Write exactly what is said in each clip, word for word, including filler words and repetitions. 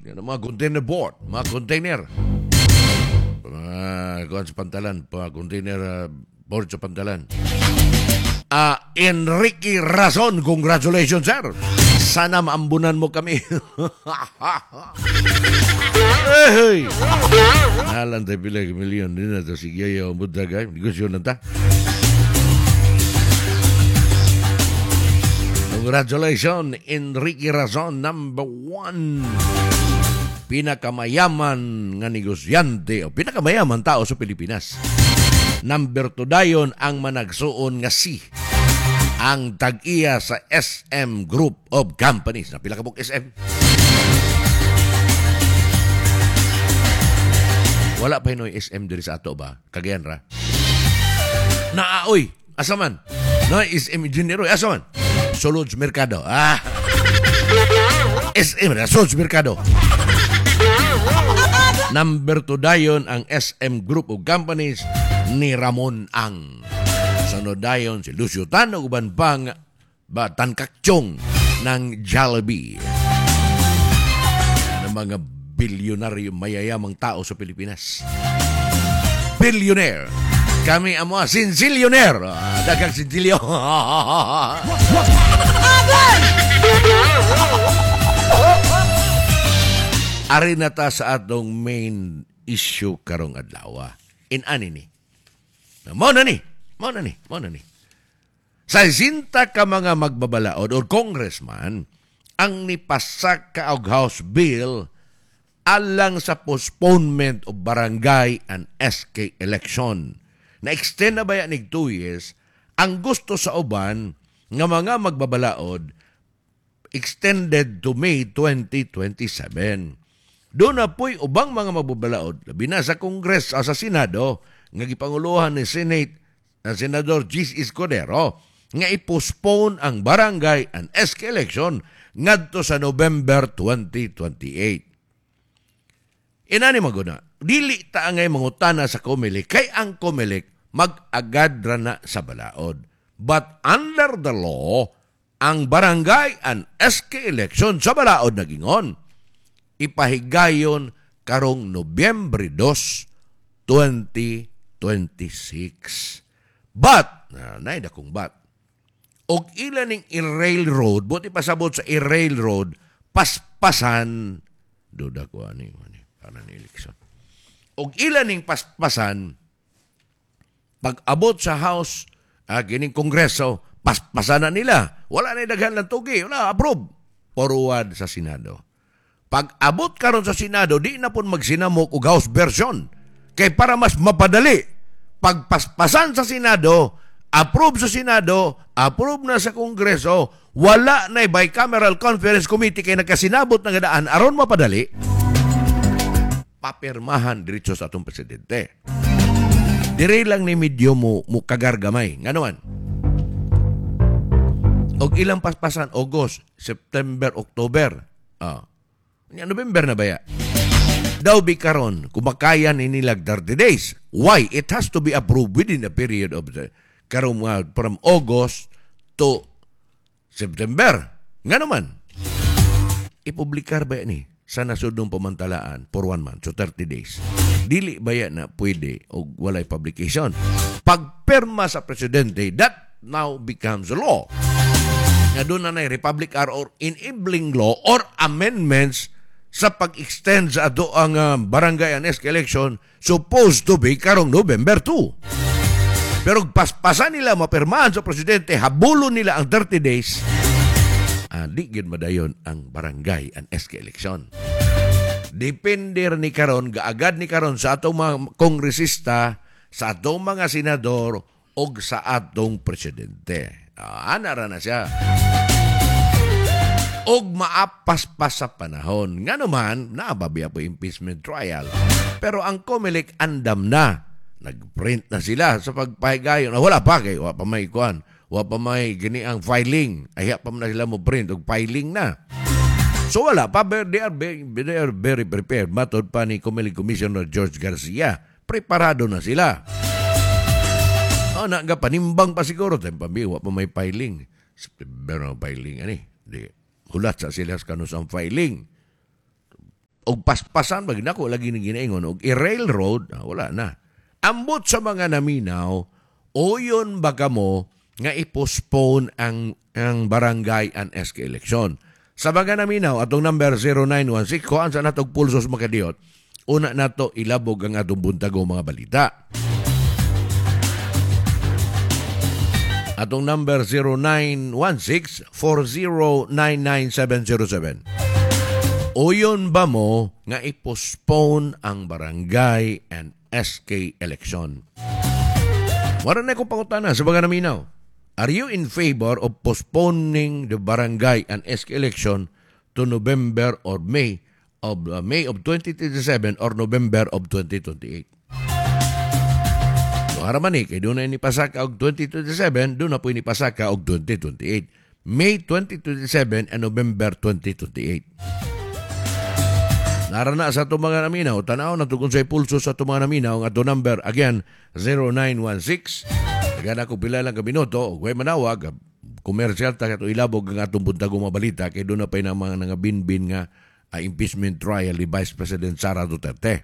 Yan ang mga container board, mga container. Mga uh, sa pantalan, mga container uh, board sa pantalan. Uh, Enrique Razon, congratulations, sir. Sana maambunan mo kami. Hey! Nalan tayo pila milyon din na ito. Sige, ayaw mo dagay. Negosyo na ta. Congratulations, Enrique Razon, number one. Pinakamayaman nga negosyante o pinakamayaman tao sa Pilipinas. Number two dayon ang managsuon nga si ang tag-iya sa S M Group of Companies. Napila ka buk S M? Wala pa hinoy S M diri sa ato ba? Kagayan ra. Naaoy, asaman. No, S M Engineer, asaman. Solod's Mercado. Ah. S M, Solod's Mercado. Number two dayon ang S M Group of Companies ni Ramon Ang. Sunod dayon si Lucio Tan o uban pang Batan Kakchong ng Jollibee. Ng mga bilyonaryo mayayamang tao sa Pilipinas. Billionaire. Kami ang mga sinsilyoner. Ah, dagang sinsilyo. Ari na ta sa atong main issue karong adlaw. In ani ni. Mo na ni. Mo na ni. Mo na ni. Sa sinta ka mga magbabalaod o congressman ang nipasak ka og House Bill alang sa postponement of barangay and S K election. Na-extend na ba yan nig two years, ang gusto sa uban nga mga magbabalaod extended to May twenty twenty-seven. Doon na po'y ubang mga magbabalaod, labi na sa Kongres o sa Senado, nga gipanguluhan ni Senate na Senador Gis Escudero, nga i-postpone ang barangay and S K election ngadto sa November twenty twenty-eight. Inani maguna, dili ta ngay mangutana sa Comelec kay ang Comelec mag-agad ra na sa balaod. But under the law, ang barangay and S K election sa balaod na gingon, ipahigayon karong Nobyembre second, twenty twenty-six. But, na nay dakong but, og ilan ning i-railroad, buti pasabot sa i-railroad, paspasan, duda ko ani, ani para ni eleksyon. Og ilan ning paspasan, pag-abot sa House, ah, gining Kongreso, paspasan na nila. Wala na daghan ng tugi, wala, approve. Forward sa Senado. Pag-abot karon sa Senado, di na pun magsinamok og House version. Kay para mas mapadali, pagpaspasan sa Senado, approve sa Senado, approve na sa Kongreso, wala na bicameral conference committee kay nagkasinabot na gadaan aron mapadali, papirmahan diretso sa atong presidente. Dire lang ni medyo mo, mo kagargamay. Nga naman, og ilang paspasan, August, September, October, ah, November na baya. Daw bi karon kumakayan inilag thirty days. Why? It has to be approved within a period of the karon uh, from August to September. Nga naman, ipublikar ba ni sa nasudnong pamantalaan for one month, so thirty days. Dili ba yan na pwede o walay publication? Pagperma sa presidente, that now becomes law. Nga doon na na Republic Act or enabling law or amendments sa pag-extend sa ato ang uh, barangay and S K election supposed to be karong November second. Pero paspasan nila, mapirmahan sa presidente, habulon nila ang thirty days, ah, di gid madayon ang barangay and S K election. Depende ni karon, gaagad ni karon sa atong mga kongresista, sa atong mga senador, o sa atong presidente. Ah, anara na siya. Og maapas-pas sa panahon. Nga naman, naababiya po impeachment trial. Pero ang Comelec andam na. Nag-print na sila sa pagpahigayon. Ah, wala pa kay, wala pa may kuhan. Wala pa may gini ang filing. Ay, pa na sila mo print. Og filing na. So wala pa. They are very, they are very prepared. Matod pa ni Comelec Commissioner George Garcia. Preparado na sila. O, na, panimbang pa siguro. Tempambi, wala pa may filing. Pero filing, ani. Di. Hulat sa sila kanus ang filing. og paspasan bagid nako lagi ni ginaingon og i-railroad, ah, wala na. Ambot sa mga naminaw, oyon ba kamo nga i-postpone ang ang barangay and S K election. Sa mga naminaw atong number zero nine one six kuan sa natog pulsos makadiot. Una nato ilabog ang atong buntagong mga balita. Atong number zero nine one six four zero nine nine seven zero seven. Oyon ba mo nga i-postpone ang barangay and S K election? Wala na akong pangutana sa mga naminaw. Are you in favor of postponing the barangay and S K election to November or May of uh, May of twenty twenty-seven or November of twenty twenty-eight? So haraman ni kay doon na inipasaka og twenty twenty-seven, doon na po inipasaka og twenty twenty-eight. May twenty twenty-seven and November twenty twenty-eight. Narana sa itong mga naminaw, tanaw na tukon sa pulso sa itong mga naminaw, ang itong number, again, zero nine one six. Nagana ko pila lang kabinoto, o huwag manawag, komersyal ta ito ilabog ang atong buntagong mabalita, kaya doon na pa yung mga nangabinbin nga uh, impeachment trial ni Vice President Sara Duterte.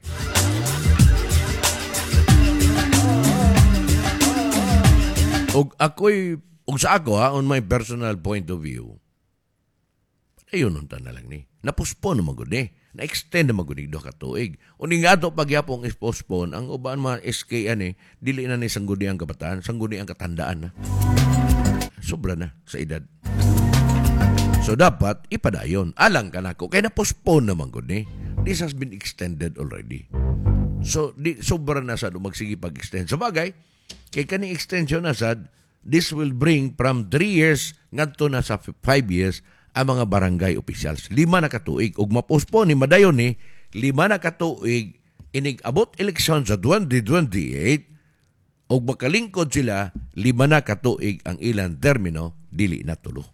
Og ako'y, og sa ako ha, on my personal point of view, ayun nung na lang ni. Napuspon naman ko ni. Na-extend naman ko ni do katuig. Uning nga ito pagyapong is-postpone, ang uban mga S K ani, dili na ni sangguni ang kabataan, sangguni ang katandaan na. Sobra na sa edad. So dapat, ipadayon. Alang ka na ko. Kaya na-postpone naman ko ni. This has been extended already. So, di, sobra na sa magsige pag-extend. Sa bagay, kay kaning extension na sad, this will bring from three years ngadto na sa five years ang mga barangay officials. Lima na katuig. Ug mapospone ni madayon ni, lima na katuig inig abot eleksyon sa twenty twenty-eight ug makalingkod sila, lima na katuig ang ilang termino, dili na tulo.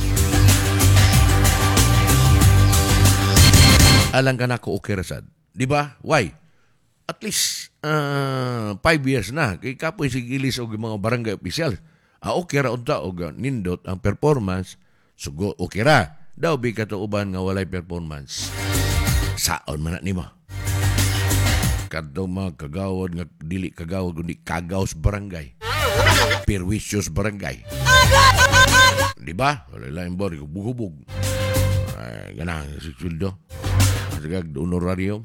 Alang ka na ko okay rasad. Di ba? Why? At least uh, five years na. Kay kapoy sigilis og mga barangay official. Ah, okay ra unta og nindot ang performance. Sugo, okay ra. Daw bi katuuban nga walay performance. Saon man na nimo. Kadto mga kagawad nga dili kagawad kundi kagaws barangay. Perwisios barangay. Di ba? Wala lang bor hubog-hubog. Ay, ganang si sweldo. Sagag honorario.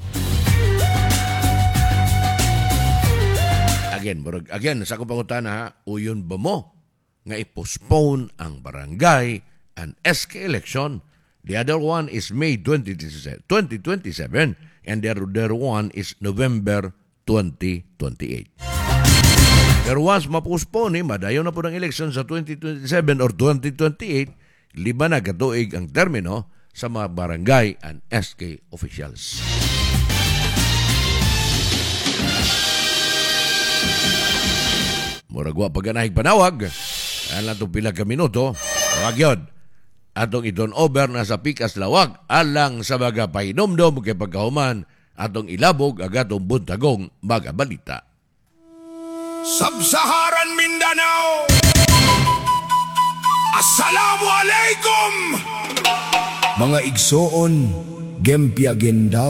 Again, borog, again, sa akong pangutana ha, uyon ba mo nga i-postpone ang barangay and S K election? The other one is May twenty twenty-seven and the other one is November twenty twenty-eight. Pero once ma-postpone, eh, madayon na po ng election sa twenty twenty-seven or twenty twenty-eight, lima na katuig ang termino sa mga barangay and S K officials. Muragwa pagganahig panawag. Alang itong pila ka minuto. Tawag yun. Atong iton over na sa pikas lawag. Alang sa mga pahinomdom kay pagkahuman. Atong ilabog agatong buntagong mga balita. Sub-Saharan Mindanao! Assalamualaikum! Mga igsoon, gempya gendaw.